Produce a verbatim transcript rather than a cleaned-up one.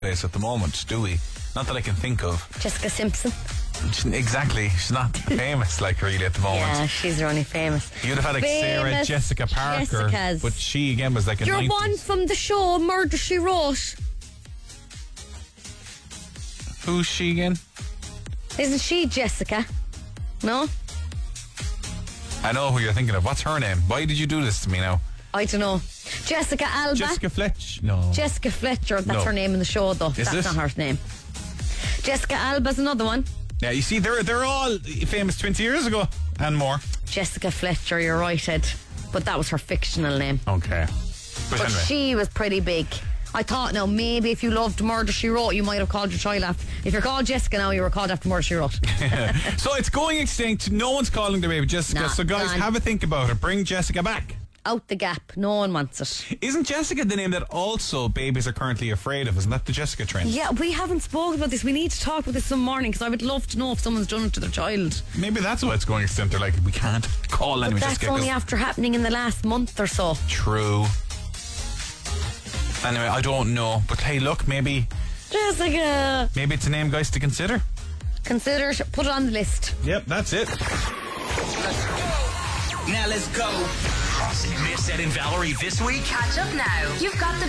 place at the moment, do we? Not that I can think of. Jessica Simpson. Exactly. She's not famous like really at the moment. Yeah, she's really famous. You'd have had like Sarah Famous Jessica Parker, Jessicas. but she again was like a You're nineties. one from the show Murder, She Wrote. Who's she again? Isn't she Jessica? No? I know who you're thinking of. What's her name? Why did you do this to me now? I don't know. Jessica Alba. Jessica Fletch? No. Jessica Fletcher. That's No. her name in the show, though. Is That's it? not her name. Jessica Alba's another one. Yeah, you see, they're they're all famous twenty years ago and more. Jessica Fletcher, you're right, Ed. But that was her fictional name. Okay. But, But anyway. she was pretty big. I thought, now, maybe if you loved Murder, She Wrote, you might have called your child after. If you're called Jessica now, you were called after Murder, She Wrote. So it's going extinct. No one's calling the baby Jessica. Nah, so guys, gone. have a think about it. Bring Jessica back. Out the gap. No one wants it. Isn't Jessica the name that also babies are currently afraid of? Isn't that the Jessica trend? Yeah, we haven't spoken about this. We need to talk about this some morning because I would love to know if someone's done it to their child. Maybe that's why it's going extinct. They're like, we can't call But anyone that's Jessica. only 'cause- after happening in the last month or so. True. Anyway, I don't know. But hey, look, maybe Jessica! maybe it's a name, guys, to consider. Consider it. Put it on the list. Yep, that's it. Now let's go. Missed Ed and Valerie this week? Catch up now. You've got the